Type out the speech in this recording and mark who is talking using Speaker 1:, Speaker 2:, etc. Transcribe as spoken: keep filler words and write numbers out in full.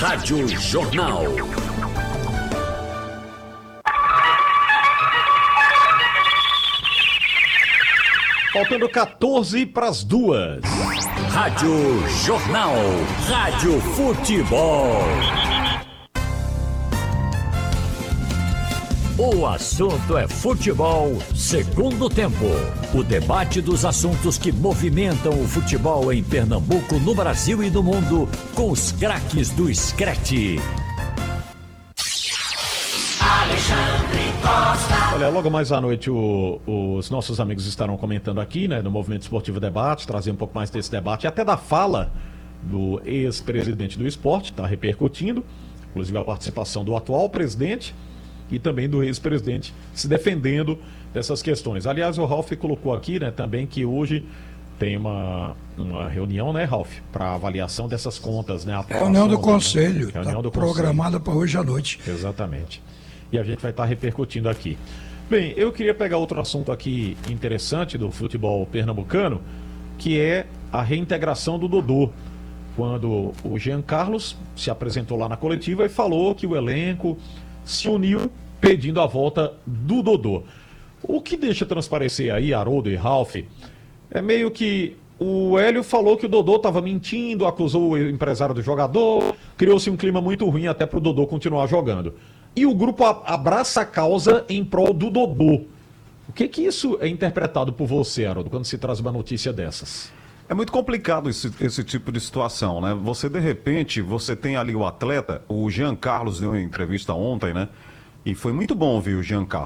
Speaker 1: Rádio Jornal.
Speaker 2: Faltando quatorze para as duas.
Speaker 1: Rádio Jornal. Rádio Futebol. O assunto é futebol, segundo tempo. O debate dos assuntos que movimentam o futebol em Pernambuco, no Brasil e no mundo, com os craques do Screte.
Speaker 3: Alexandre Costa.
Speaker 2: Olha, logo mais à noite o, os nossos amigos estarão comentando aqui, né, no Movimento Esportivo Debate, trazer um pouco mais desse debate e até da fala do ex-presidente do esporte, está repercutindo, inclusive a participação do atual presidente e também do ex-presidente se defendendo dessas questões. Aliás, o Ralf colocou aqui, né, também que hoje tem uma, uma reunião, né, Ralf, para avaliação dessas contas, né?
Speaker 4: Reunião do Conselho,
Speaker 2: está
Speaker 4: programada para hoje à noite.
Speaker 2: Exatamente. E a gente vai estar repercutindo aqui. Bem, eu queria pegar outro assunto aqui interessante do futebol pernambucano, que é a reintegração do Dodô. Quando o Jean Carlos se apresentou lá na coletiva e falou que o elenco se uniu pedindo a volta do Dodô. O que deixa transparecer aí, Haroldo e Ralf, é meio que o Hélio falou que o Dodô estava mentindo, acusou o empresário do jogador, criou-se um clima muito ruim até para o Dodô continuar jogando. E o grupo abraça a causa em prol do Dodô. O que que isso é interpretado por você, Haroldo, quando se traz uma notícia dessas?
Speaker 5: É muito complicado esse, esse tipo de situação, né? Você, de repente, você tem ali o atleta, o Jean Carlos deu uma entrevista ontem, né? E foi muito bom ouvir o Jean Carlos.